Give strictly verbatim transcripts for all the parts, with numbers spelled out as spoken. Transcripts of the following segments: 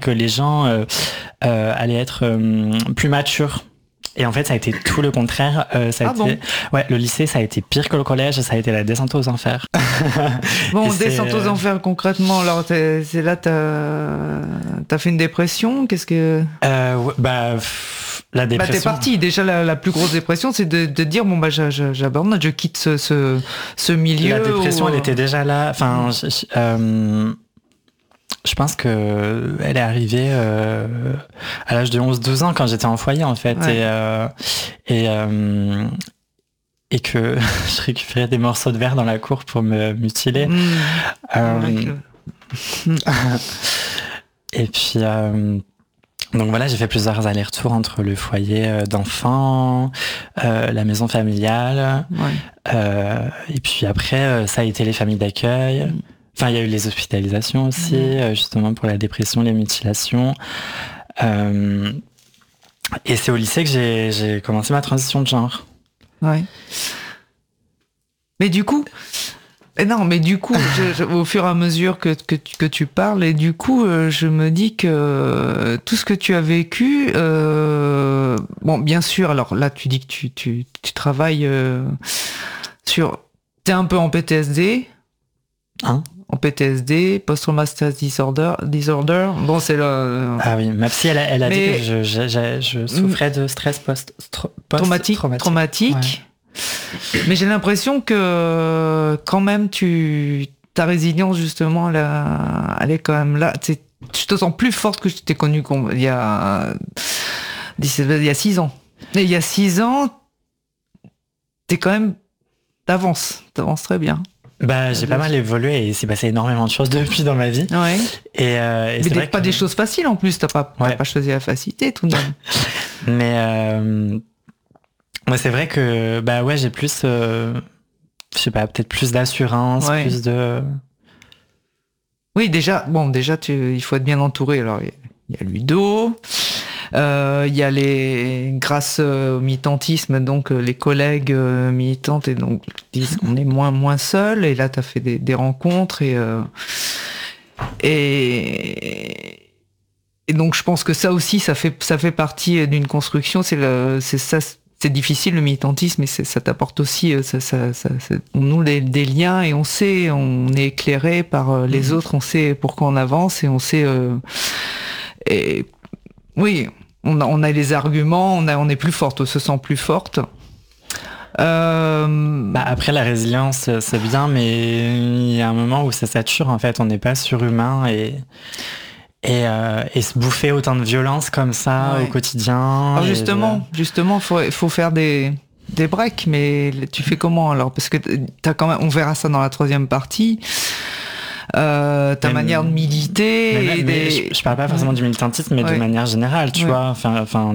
que les gens euh, euh, allaient être euh, plus matures. Et en fait, ça a été tout le contraire. Euh, ça a ah été... bon Ouais, le lycée, ça a été pire que le collège. Ça a été la descente aux enfers. Bon, Et descente c'est... aux enfers concrètement. Alors, t'es, c'est là, t'as, t'as fait une dépression. Qu'est-ce que Euh, ouais, bah, pff, la dépression. Bah, t'es parti. Déjà, la, la plus grosse dépression, c'est de, de dire bon bah, je, je, j'abandonne, je quitte ce, ce, ce milieu. La dépression, où... elle était déjà là. Enfin, je, je, euh, je pense que elle est arrivée euh, à l'âge de onze douze ans quand j'étais en foyer en fait, Ouais. et euh, et euh, et que je récupérais des morceaux de verre dans la cour pour me mutiler. Mmh. Euh, Ouais, que... et puis euh, donc voilà, j'ai fait plusieurs allers-retours entre le foyer d'enfants, euh, la maison familiale, ouais. euh, et puis après euh, ça a été les familles d'accueil. Mmh. Enfin, il y a eu les hospitalisations aussi, mmh. euh, justement pour la dépression, les mutilations. Euh, et c'est au lycée que j'ai, j'ai commencé ma transition de genre. Ouais. Mais du coup, mais non, mais du coup, je, je, au fur et à mesure que, que, que tu parles, et du coup, euh, je me dis que euh, tout ce que tu as vécu, euh, bon, bien sûr, alors là, tu dis que tu, tu, tu travailles euh, sur... T'es un peu en P T S D. Hein? En P T S D, post-traumatic disorder, disorder. Bon, c'est là. Ah oui, ma psy, elle a, elle a mais... dit que je, je, je, je souffrais de stress post, post traumatique. Traumatique. traumatique. Ouais. Mais j'ai l'impression que quand même, tu, ta résilience justement, elle, a, elle est quand même là. C'est, tu te sens plus forte que je t'ai connue il y a, il y a six ans. Et il y a six ans, t'es quand même, t'avances, t'avances très bien. Bah, j'ai pas mal évolué et il s'est passé énormément de choses depuis dans ma vie. Ouais. Et, euh, et mais c'est des, vrai pas que... des choses faciles en plus, t'as pas, ouais. t'as pas choisi la facilité tout de même. Mais euh, moi, c'est vrai que bah ouais, j'ai plus, euh, je sais pas, peut-être plus d'assurance, ouais. plus de. Oui, déjà, bon, déjà, tu, il faut être bien entouré. Alors, il y, y a Ludo. Il euh, y a les, grâce au militantisme, donc les collègues euh, militantes, et donc disent qu'on est moins moins seul. Et là, tu as fait des, des rencontres et, euh, et et donc je pense que ça aussi, ça fait ça fait partie d'une construction. C'est le, c'est ça. C'est difficile le militantisme, mais c'est, ça t'apporte aussi, ça, ça, ça, ça, on noue des, des liens et on sait, on est éclairé par les mmh. autres, on sait pourquoi on avance et on sait. Euh, et oui. On a, on a les arguments, on, a, on est plus forte, on se sent plus forte. Euh... Bah après, la résilience, c'est bien, mais il y a un moment où ça sature, en fait. On n'est pas surhumain et, et, euh, et se bouffer autant de violence comme ça ouais. au quotidien. Alors justement, et... justement, faut, faut faire des, des breaks, mais tu fais comment alors ? Parce que t'as quand même, on verra ça dans la troisième partie. Euh, ta mais, manière de militer. Mais, mais, et mais des... je, je parle pas forcément du militantisme, mais ouais. de manière générale, tu ouais. vois. Enfin, enfin,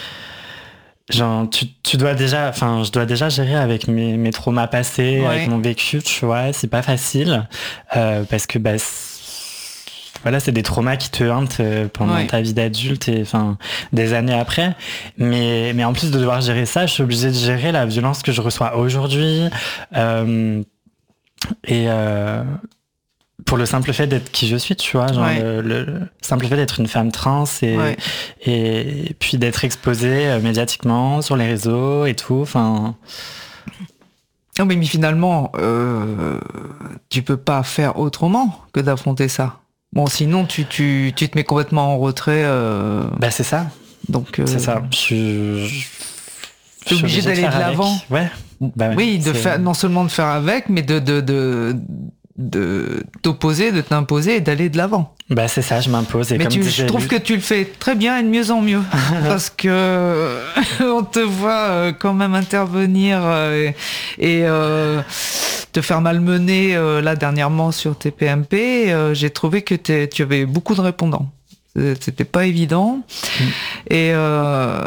genre, tu, tu dois déjà, enfin, je dois déjà gérer avec mes, mes traumas passés, ouais. avec mon vécu, tu vois. C'est pas facile euh, parce que bah, c'est, voilà, c'est des traumas qui te hantent pendant ouais. ta vie d'adulte et enfin des années après. Mais, mais en plus de devoir gérer ça, je suis obligée de gérer la violence que je reçois aujourd'hui euh, et euh, pour le simple fait d'être qui je suis, tu vois, genre ouais. le, le, le simple fait d'être une femme trans et, ouais. et, et puis d'être exposée euh, médiatiquement sur les réseaux et tout, enfin... Non mais, mais finalement, euh, tu peux pas faire autrement que d'affronter ça. Bon, sinon tu, tu, tu te mets complètement en retrait. Euh... Bah c'est ça. Donc euh... c'est ça. Je suis... T'es obligé d'aller de, de l'avant. Ouais. Bah ouais. Oui, de faire, non seulement de faire avec, mais de... de, de... de t'opposer, de t'imposer et d'aller de l'avant. Bah c'est ça, je m'impose. Et mais comme tu, je trouve lu... que tu le fais très bien et de mieux en mieux. Parce que on te voit quand même intervenir et, et euh, te faire malmener euh, là dernièrement sur T P M P. Euh, j'ai trouvé que tu avais beaucoup de répondants. C'était pas évident. Mm. Et, euh,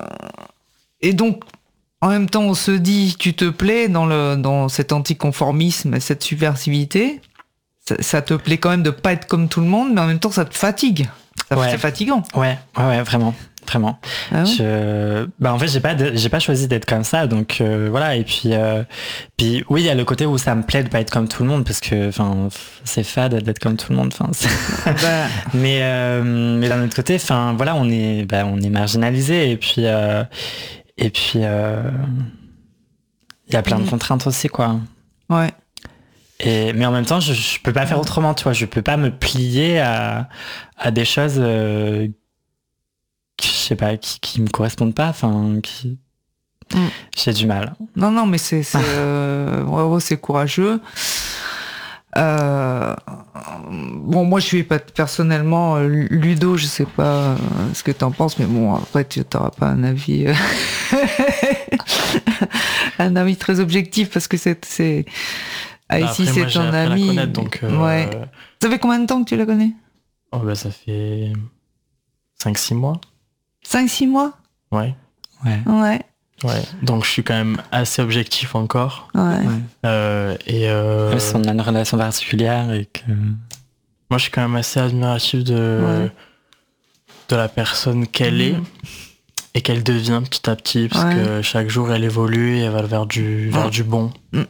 et donc en même temps, on se dit, tu te plais dans, le, dans cet anticonformisme, cette subversivité. Ça, ça te plaît quand même de pas être comme tout le monde, mais en même temps, ça te fatigue. Ça, ouais. C'est fatigant. Ouais, ouais, ouais, vraiment. vraiment. Ah ouais je... bah en fait j'ai pas de... j'ai pas choisi d'être comme ça, donc euh, voilà. Et puis euh... puis oui, il y a le côté où ça me plaît de pas être comme tout le monde, parce que enfin c'est fade d'être comme tout le monde. Enfin bah... mais euh... mais d'un autre côté, enfin voilà, on est bah, on est marginalisé, et puis euh... et puis il euh... y a plein de contraintes aussi, quoi. Ouais. Et, mais en même temps, je, je peux pas faire autrement, tu vois. Je peux pas me plier à, à des choses, euh, qui, je sais pas, qui, qui me correspondent pas. Enfin, qui... mm. J'ai du mal. Non, non, mais c'est, c'est, euh, ouais, ouais, c'est courageux. Euh, bon, moi, je suis pas personnellement Ludo. Je sais pas ce que t'en penses, mais bon, après, tu n'auras pas un avis, un avis très objectif, parce que c'est, c'est. Ah, bah ici, c'est ton ami. Connaître, donc, euh... ouais. Ça fait combien de temps que tu la connais? Oh, bah, ça fait cinq six mois. cinq six mois? Ouais. Ouais. Ouais. Ouais. Donc, je suis quand même assez objectif encore. Ouais. ouais. Euh, et euh... Même si on a une relation particulière et que... Moi, je suis quand même assez admiratif de, ouais. de la personne qu'elle mmh. est et qu'elle devient petit à petit, parce ouais. que chaque jour, elle évolue et elle va vers du, vers ouais. du bon. Mmh.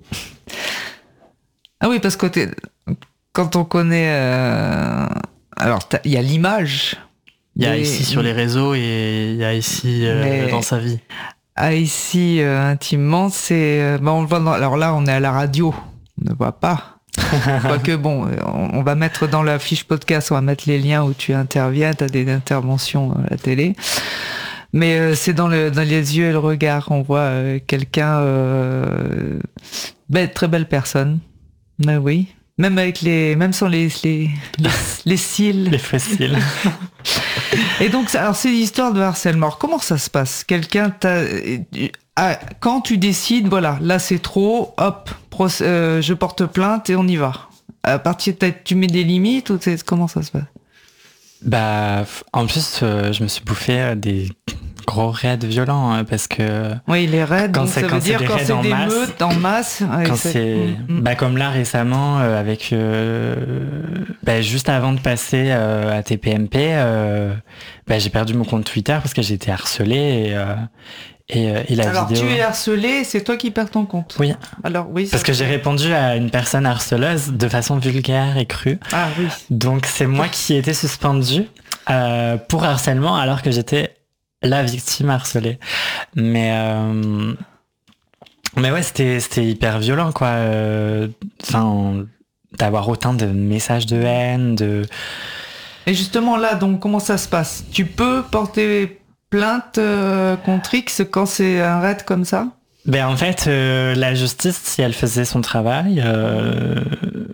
Ah oui, parce que quand on connaît... Euh... Alors, il y a l'image. Il y a des... ici sur les réseaux et il y a ici euh, Mais... dans sa vie. Ah, ici, euh, intimement, c'est... Euh, bah, on le voit dans... Alors là, on est à la radio. On ne voit pas. Quoique, bon, on, on va mettre dans la fiche podcast, on va mettre les liens où tu interviens, tu as des interventions à la télé. Mais euh, c'est dans, le, dans les yeux et le regard. On voit euh, quelqu'un... Euh... Belle, très belle personne. Ben oui, même avec les, même sans les les les, les cils, les fossiles. Et donc, alors c'est l'histoire de harcèlement. Alors, comment ça se passe? Quelqu'un t'a, ah, quand tu décides, voilà, là c'est trop, hop, proc- euh, je porte plainte et on y va. À partir de, tu mets des limites ou comment ça se passe? Bah, en plus, euh, je me suis bouffé euh, des gros raids violents, hein, parce que... Oui, les raids, quand donc ça veut dire quand c'est des meutes en masse. Quand c'est... c'est... Mmh. Bah, comme là, récemment, euh, avec... Euh, bah, juste avant de passer euh, à T P M P, euh, bah, j'ai perdu mon compte Twitter parce que j'ai été harcelé et... Euh, Et, euh, et la Alors vidéo... tu es harcelé, c'est toi qui perds ton compte. Oui. Alors oui. Parce que j'ai répondu à une personne harceleuse de façon vulgaire et crue. Ah oui. Donc c'est moi qui ai été suspendue euh, pour harcèlement alors que j'étais la victime harcelée. Mais euh... mais ouais, c'était c'était hyper violent, quoi. Enfin, euh, d'avoir autant de messages de haine, de. Et justement là, donc comment ça se passe? Tu peux porter plainte euh, contre X quand c'est un raid comme ça? Ben en fait, euh, la justice, si elle faisait son travail, euh...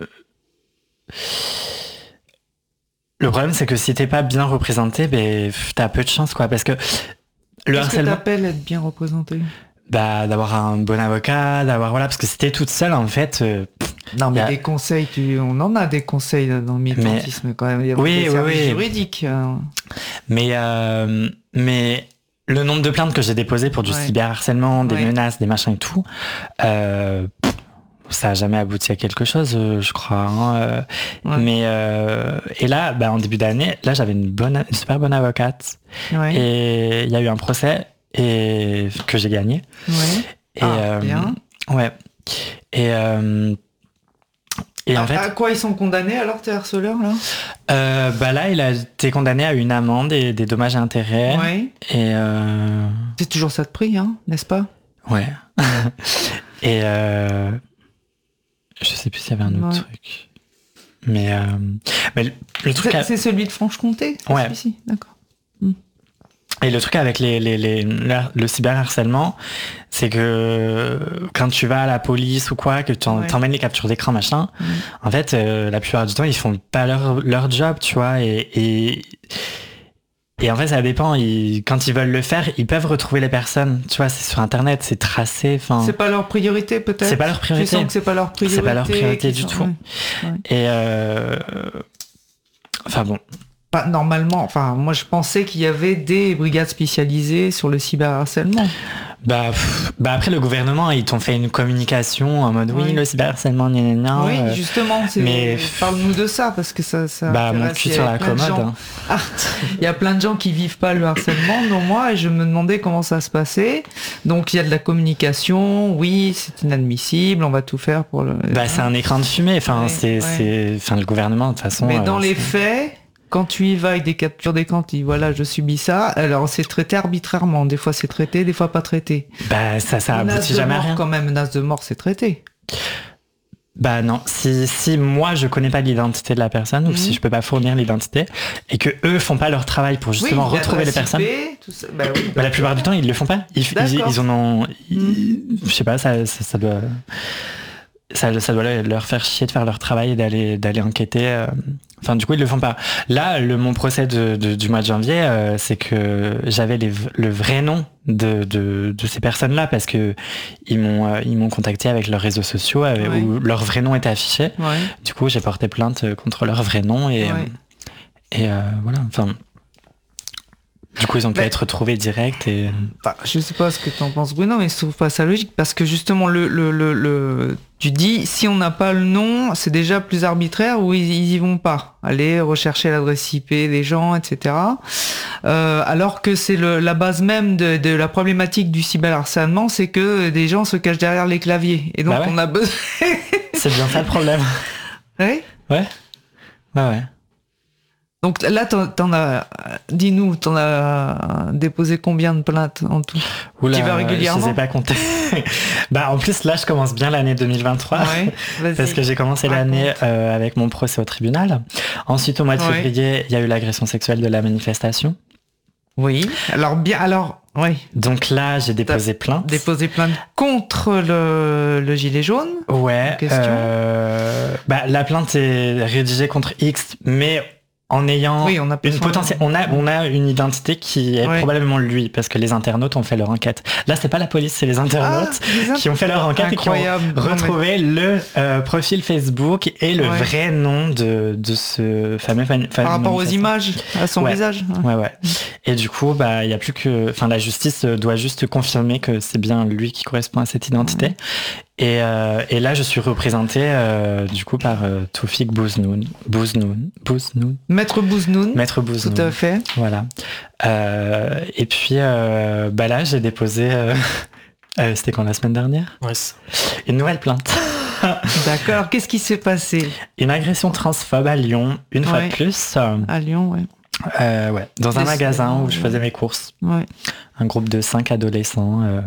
le problème c'est que si t'es pas bien représenté, ben t'as peu de chance, quoi, parce que le Qu'est-ce harcèlement. Qu'est-ce que t'appelles être bien représenté? Bah d'avoir un bon avocat, d'avoir voilà, parce que si t'es toute seule en fait. Euh, non mais a... des conseils, tu... on en a des conseils dans le militantisme mais... quand même. Il y a oui, des oui, services oui. juridiques. Hein. Mais euh, mais le nombre de plaintes que j'ai déposées pour du ouais. cyberharcèlement, des ouais. menaces, des machins et tout, euh, ça a jamais abouti à quelque chose, je crois. Hein. Ouais. Mais euh, et là, bah, en début d'année, là j'avais une bonne, une super bonne avocate ouais. et il y a eu un procès et que j'ai gagné. Ouais. Et ah, euh, bien. Ouais. Et euh, Et à, en fait, à quoi ils sont condamnés alors, tes harceleurs là euh, Bah là, il a été condamné à une amende et des dommages et intérêts. Ouais. Et euh... c'est toujours ça de prix, hein, n'est-ce pas? Ouais. Et euh... je sais plus s'il y avait un autre ouais. truc. Mais, euh... mais le, le truc. C'est, à... c'est celui de Franche-Comté. C'est ouais. Celui-ci, d'accord. Hmm. Et le truc avec les, les, les, le, le cyberharcèlement, c'est que quand tu vas à la police ou quoi, que tu ouais. t'emmènes les captures d'écran, machin, mmh. en fait, euh, la plupart du temps, ils font pas leur, leur job, tu vois, et, et, et en fait, ça dépend. Ils, quand ils veulent le faire, ils peuvent retrouver les personnes, tu vois, c'est sur Internet, c'est tracé, enfin... C'est pas leur priorité, peut-être? C'est pas leur priorité. Tu sens que c'est pas leur priorité? C'est pas leur priorité du sont... tout. Ouais. Ouais. Et euh... enfin bon... Pas normalement, enfin moi je pensais qu'il y avait des brigades spécialisées sur le cyberharcèlement. Bah, pff, bah après le gouvernement ils t'ont fait une communication en mode oui, oui le cyberharcèlement gna gna gna. Oui euh, justement c'est... mais parle-nous de ça parce que ça, ça bah mon cul sur la commode hein. Ah, il y a plein de gens qui vivent pas le harcèlement dont moi et je me demandais comment ça se passait. Donc il y a de la communication, oui c'est inadmissible, on va tout faire pour le bah c'est un écran de fumée enfin ouais, c'est, ouais. c'est enfin le gouvernement de toute façon mais dans euh, les c'est... faits quand tu y vas avec des captures d'écran, tu dis voilà, je subis ça. Alors c'est traité arbitrairement. Des fois c'est traité, des fois pas traité. Bah ça, ça aboutit jamais à rien. Quand même, menace de mort, c'est traité. Bah non, si, si moi je connais pas l'identité de la personne mmh. ou si je peux pas fournir l'identité et que eux font pas leur travail pour justement oui, retrouver les personnes, tout ça. Bah oui, bah la plupart du temps ils le font pas. Ils, ils, ils en ont, ils, mmh. je sais pas, ça, ça, ça doit. Ça, ça doit leur faire chier de faire leur travail et d'aller, d'aller enquêter. Euh... Enfin, du coup, ils le font pas. Là, le, mon procès de, de, du mois de janvier, euh, c'est que j'avais les, le vrai nom de, de, de ces personnes-là parce que ils m'ont, euh, ils m'ont contacté avec leurs réseaux sociaux euh, ouais. où leur vrai nom était affiché. Ouais. Du coup, j'ai porté plainte contre leur vrai nom et, ouais. et euh, voilà. Enfin. Du coup, ils ont pu bah, être retrouvés direct et... Bah, je sais pas ce que t'en penses, Bruno, mais je trouve pas ça logique parce que justement, le, le, le, le... tu dis, si on n'a pas le nom, c'est déjà plus arbitraire ou ils, ils y vont pas. Aller rechercher l'adresse I P des gens, et cetera. Euh, alors que c'est le, la base même de, de la problématique du cyberharcèlement, c'est que des gens se cachent derrière les claviers. Et donc, bah ouais. on a besoin... C'est bien ça le problème. Oui. Ouais. Ouais, ouais. Donc là, t'en, t'en as, dis-nous, t'en as déposé combien de plaintes en tout? Oula, tu vas régulièrement? Je les ai pas comptées. Bah en plus là, je commence bien l'année deux mille vingt-trois ouais, parce que j'ai commencé Raconte. l'année euh, avec mon procès au tribunal. Ensuite, au mois de ouais. février, il y a eu l'agression sexuelle de la manifestation. Oui. Alors bien, alors oui. Donc là, j'ai déposé T'as plainte. Déposé plainte contre le, le gilet jaune. Ouais. Euh, bah la plainte est rédigée contre X, mais en ayant oui, on a une potentielle, on a, on a une identité qui est ouais. probablement lui, parce que les internautes ont fait leur enquête. Là, c'est pas la police, c'est les internautes ah, qui ont fait leur enquête Incroyable. et qui ont retrouvé mais... le euh, profil Facebook et le ouais. vrai nom de, de ce fameux fan. Par rapport aux images, à son ouais. visage. Ouais, ouais. Et du coup, bah, il y a plus que, enfin, la justice doit juste confirmer que c'est bien lui qui correspond à cette identité. Ouais. Et, euh, et là, je suis représenté euh, du coup par euh, Toufik Bouznoun. Bouznoun. Bouznoun. Maître Bouznoun. Maître Bouznoun. Tout à fait. Voilà. Euh, et puis, euh, bah là, j'ai déposé... Euh, euh, c'était quand, la semaine dernière ? Ouais. Une nouvelle plainte. D'accord. Qu'est-ce qui s'est passé ? Une agression transphobe à Lyon, une ouais. fois de plus. Euh, à Lyon, ouais. Euh, ouais. Dans Des un magasin où ouais. je faisais mes courses. Ouais. Un groupe de cinq adolescents... Euh,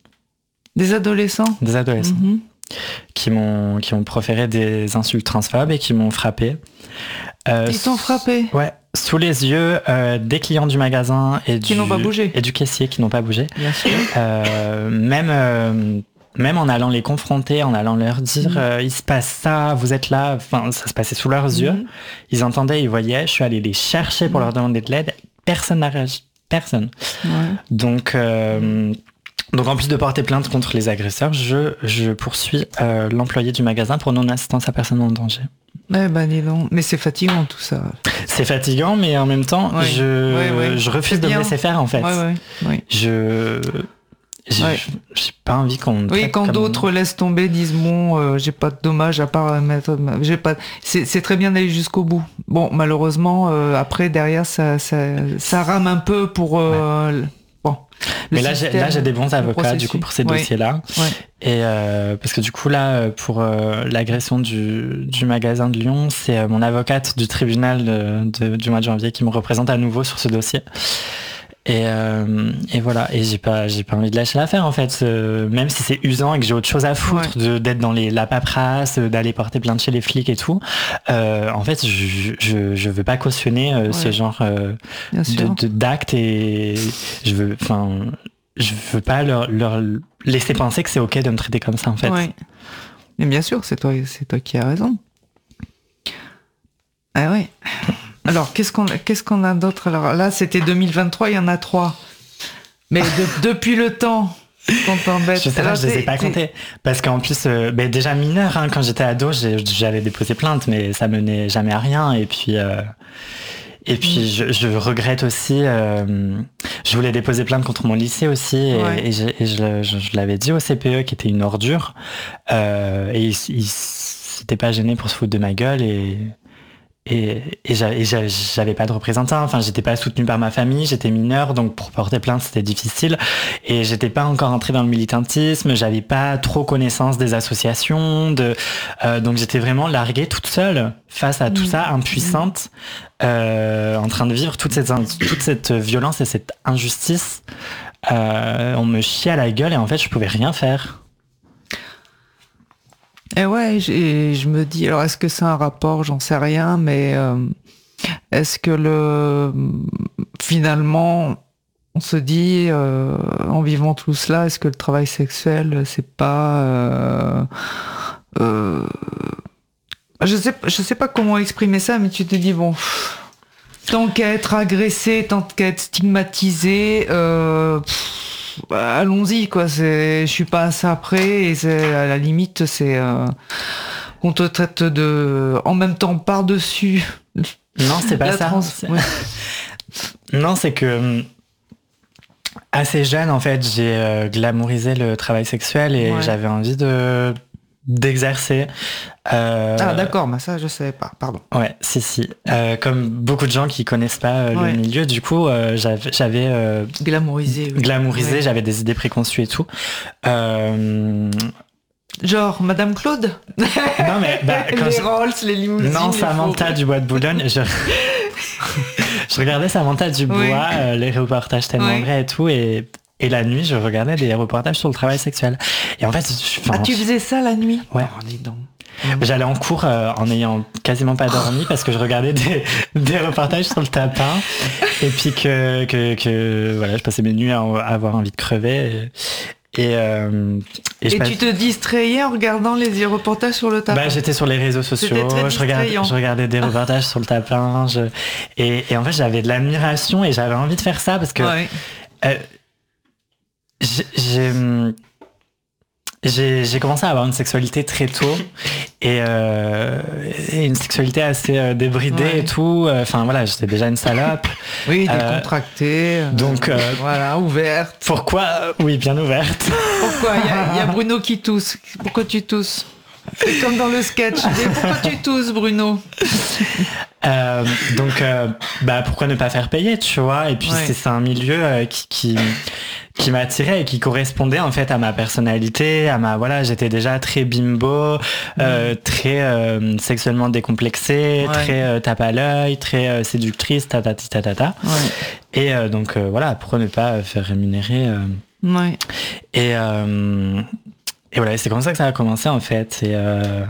Des adolescents Des adolescents. Mm-hmm. Qui m'ont, qui ont proféré des insultes transphobes et qui m'ont frappé. Euh, Ils t'ont frappé ? Ouais. Sous les yeux euh, des clients du magasin et qui du, n'ont pas bougé. Et du caissier qui n'ont pas bougé. Bien sûr. Euh, même, euh, même en allant les confronter, en allant leur dire mm-hmm. euh, il se passe ça, vous êtes là, enfin ça se passait sous leurs mm-hmm. yeux. Ils entendaient, ils voyaient, je suis allé les chercher pour mm-hmm. leur demander de l'aide. Personne n'a réagi. Personne. Ouais. Donc... Euh, Donc en plus de porter plainte contre les agresseurs, je, je poursuis euh, l'employé du magasin pour non-assistance à personne en danger. Eh ben dis donc, mais c'est fatigant tout ça. C'est fatigant, mais en même temps, ouais. je, ouais, ouais. je refuse de me laisser faire en fait. Ouais, ouais, ouais. Je... J'ai, ouais. j'ai pas envie qu'on... Oui, quand d'autres on... laissent tomber, disent bon, euh, j'ai pas de dommages à part mettre... J'ai pas... c'est, c'est très bien d'aller jusqu'au bout. Bon, malheureusement, euh, après, derrière, ça, ça, ça rame un peu pour... Euh, ouais. Bon, mais là j'ai, là j'ai des bons avocats du coup pour ces ouais. dossiers-là ouais. et euh, parce que du coup là pour euh, l'agression du, du magasin de Lyon, c'est euh, mon avocate du tribunal de, de, du mois de janvier qui me représente à nouveau sur ce dossier. Et, euh, et voilà, et j'ai pas, j'ai pas envie de lâcher l'affaire en fait, euh, même si c'est usant et que j'ai autre chose à foutre ouais. de, d'être dans les, la paperasse, d'aller porter plainte chez les flics et tout. Euh, en fait, je, je, je veux pas cautionner euh, ouais. ce genre euh, de, de, d'actes et je veux, enfin, je veux pas leur, leur laisser penser que c'est ok de me traiter comme ça en fait. Ouais. Mais bien sûr, c'est toi, c'est toi qui as raison. Ah ouais. Alors, qu'est-ce qu'on, qu'est-ce qu'on a d'autre ? Alors là, c'était deux mille vingt-trois, il y en a trois. Mais de, depuis le temps qu'on t'embête... Je sais pas, je les ai pas comptés. Parce qu'en plus, euh, ben déjà mineur, hein, quand j'étais ado, j'ai, j'avais déposé plainte, mais ça menait jamais à rien. Et puis... Euh... Et puis je, je regrette aussi, euh, je voulais déposer plainte contre mon lycée aussi, et, ouais. et, je, et je, je, je l'avais dit au C P E qui était une ordure, euh, et il, il s'était pas gêné pour se foutre de ma gueule, et Et, et j'avais pas de représentant, enfin j'étais pas soutenue par ma famille, j'étais mineure, donc pour porter plainte c'était difficile, et j'étais pas encore entrée dans le militantisme, j'avais pas trop connaissance des associations, de, euh, donc j'étais vraiment larguée toute seule face à tout mmh. ça, impuissante, euh, en train de vivre toute cette, toute cette violence et cette injustice. Euh, on me chiait à la gueule et en fait je pouvais rien faire. Et ouais, et je me dis, alors est-ce que c'est un rapport, j'en sais rien, mais euh, est-ce que le finalement, on se dit, euh, en vivant tout cela, est-ce que le travail sexuel, c'est pas... Euh, euh, je sais, je sais pas comment exprimer ça, mais tu te dis, bon, tant qu'à être agressé, tant qu'à être stigmatisé... Euh, Bah, allons-y quoi, c'est, je suis pas assez après, et c'est, à la limite c'est euh, on te traite de en même temps par-dessus. Non, c'est pas ça. Trans... C'est... Ouais. Non, c'est que assez jeune en fait, j'ai euh, glamourisé le travail sexuel et ouais. j'avais envie de d'exercer. Euh... Ah d'accord, bah ça je savais pas, pardon. Ouais, si si. Euh, comme beaucoup de gens qui connaissent pas euh, ouais. le milieu, du coup euh, j'avais, j'avais euh, glamourisé. Oui. Glamourisé, ouais. j'avais des idées préconçues et tout. Euh... Genre Madame Claude. Non mais bah, quand les je... Rolls, les limousines. Non, Samantha du Bois de Boulogne. Je... je regardais Samantha du Bois, oui. euh, les reportages tellement oui. vrais et tout, et Et la nuit, je regardais des reportages sur le travail sexuel. Et en fait, je, ah, tu faisais ça la nuit? Ouais. Oh, dis donc. J'allais en cours euh, en ayant quasiment pas dormi parce que je regardais des, des reportages sur le tapin, et puis que, que, que voilà, je passais mes nuits à, à avoir envie de crever. Et, et, euh, et, je et passe... tu te distrayais en regardant les reportages sur le tapin? Bah, j'étais sur les réseaux sociaux, je regardais, je regardais des reportages sur le tapin, je... et, et en fait j'avais de l'admiration et j'avais envie de faire ça parce que ouais. euh, j'ai, j'ai, j'ai commencé à avoir une sexualité très tôt et, euh, et une sexualité assez euh, débridée ouais. et tout. Enfin voilà, j'étais déjà une salope. Oui, décontractée. Euh, donc euh, voilà, ouverte. Pourquoi? Oui, bien ouverte. Pourquoi? Il y, y a Bruno qui tousse. Pourquoi tu tousses? C'est comme dans le sketch. Mais pourquoi tu tousses, Bruno? euh, donc, euh, bah, pourquoi ne pas faire payer, tu vois? Et puis, ouais. c'est, c'est un milieu euh, qui, qui, qui m'attirait et qui correspondait, en fait, à ma personnalité, à ma, voilà, j'étais déjà très bimbo, euh, mmh. très euh, sexuellement décomplexée, ouais. très euh, tape à l'œil, très euh, séductrice, tatati tatata. Ouais. Et euh, donc, euh, voilà, pourquoi ne pas faire rémunérer euh... ouais. Et, euh, et voilà, c'est comme ça que ça a commencé, en fait. Et, euh...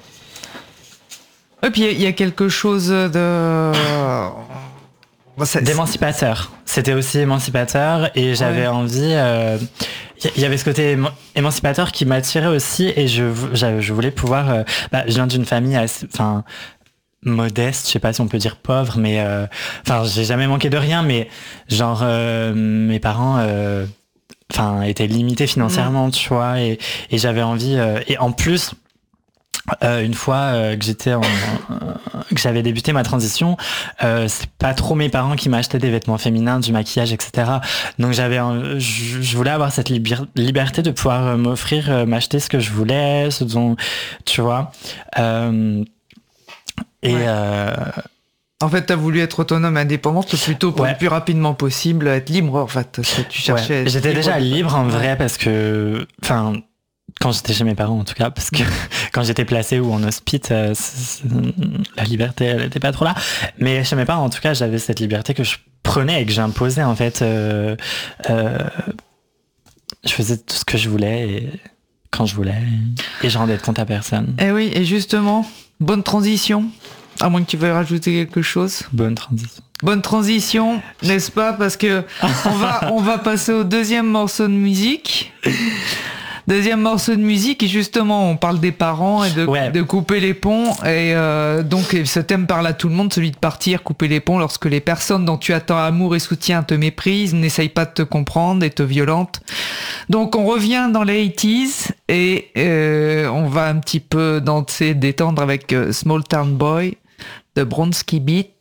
Et puis il y a quelque chose de... Ça, d'émancipateur. C'était aussi émancipateur et j'avais ouais. envie... Il euh, y, y avait ce côté éman- émancipateur qui m'attirait aussi et je, je voulais pouvoir... Euh, bah, je viens d'une famille assez... Enfin, modeste, je sais pas si on peut dire pauvre, mais... Enfin, euh, j'ai jamais manqué de rien, mais genre, euh, mes parents... Euh, enfin, étaient limités financièrement, mmh. tu vois, et, et j'avais envie... Euh, et en plus... Euh, une fois euh, que j'étais en, euh, que j'avais débuté ma transition, euh, c'est pas trop mes parents qui m'achetaient des vêtements féminins, du maquillage, et cetera. Donc j'avais, euh, je, je voulais avoir cette liber- liberté de pouvoir euh, m'offrir, euh, m'acheter ce que je voulais, ce dont, tu vois. Euh, et ouais. euh, en fait, t'as voulu être autonome, indépendante, plutôt pour ouais. le plus rapidement possible, être libre. En fait, ce que tu cherchais. Ouais. J'étais libre. déjà libre en vrai ouais. parce que, enfin. Quand j'étais chez mes parents, en tout cas, parce que quand j'étais placée ou en hospice, euh, la liberté, elle n'était pas trop là. Mais chez mes parents, en tout cas, j'avais cette liberté que je prenais et que j'imposais, en fait. Euh, euh, je faisais tout ce que je voulais et quand je voulais. Et je rendais compte à personne. Et oui, et justement, bonne transition. À moins que tu veuilles rajouter quelque chose. Bonne transition. Bonne transition, n'est-ce pas? Parce que on va, on va passer au deuxième morceau de musique. Deuxième morceau de musique, et justement, on parle des parents et de, ouais. de couper les ponts. Et euh, donc, ce thème parle à tout le monde, celui de partir, couper les ponts lorsque les personnes dont tu attends amour et soutien te méprisent, n'essayent pas de te comprendre et te violentent. Donc, on revient dans les eighties et euh, on va un petit peu danser, détendre avec euh, Small Town Boy de Bronski Beat.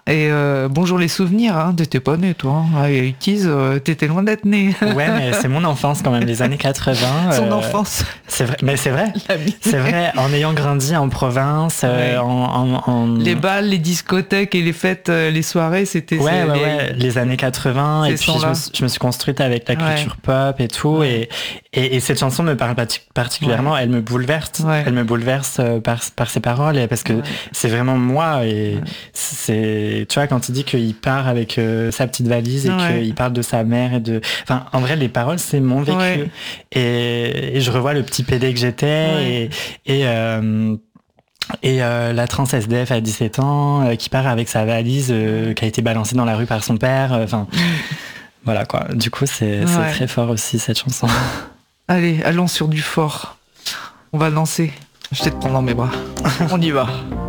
Et euh, bonjour les souvenirs, hein, t'étais pas né toi, hein. Ah, It-Is, euh, t'étais loin d'être né. Ouais, mais c'est mon enfance quand même, les années quatre-vingts. Son euh, enfance. C'est vrai, mais c'est vrai. C'est vrai, en ayant grandi en province, euh, Ouais. en, en, en... Les balles, les discothèques et les fêtes, euh, les soirées, c'était Ouais, c'est ouais, les... ouais, les années quatre-vingts. Et puis je me, suis- je me suis construite avec la culture Ouais. pop et tout. Ouais. Et, et, et cette chanson me parle parti- particulièrement, Ouais. elle me bouleverse. Ouais. Elle me bouleverse euh, par, par ses paroles. Et parce que Ouais. c'est vraiment moi. Et Ouais. c'est, tu vois, quand il dit qu'il part avec euh, sa petite valise et Ouais. qu'il parle de sa mère et de... Enfin, en vrai, les paroles, c'est mon vécu. Ouais. Et, et je revois le petit pédé que j'étais. Ouais. Et... et euh, Et euh, la trans S D F à dix-sept ans, euh, qui part avec sa valise euh, qui a été balancée dans la rue par son père. Enfin, euh, voilà quoi. Du coup, c'est Ouais. c'est très fort aussi cette chanson. Allez, allons sur du fort. On va danser. Je vais te prendre dans mes bras. On y va.